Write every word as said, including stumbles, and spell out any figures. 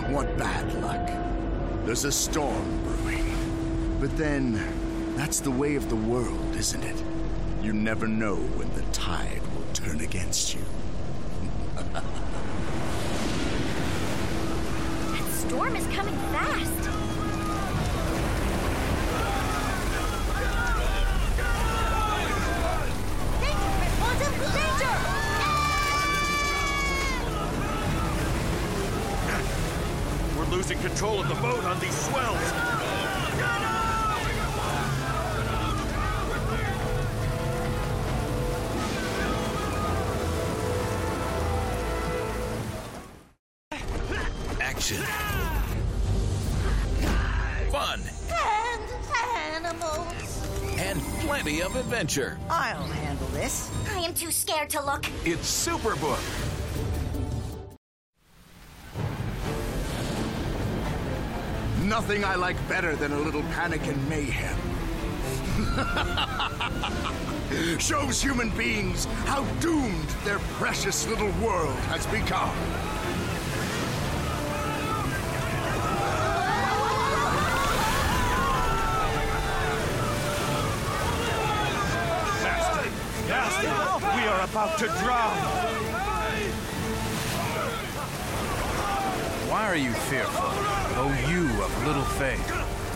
What bad luck. There's a storm brewing. But then, that's the way of the world, isn't it? You never know when the tide will turn against you. That storm is coming fast. Losing control of the boat on these swells. Action. Fun. And animals. And plenty of adventure. I'll handle this. I am too scared to look. It's Superbook. Nothing I like better than a little panic and mayhem. Shows human beings how doomed their precious little world has become. Master! Master! We are about to drown! Why are you fearful, O you of little faith?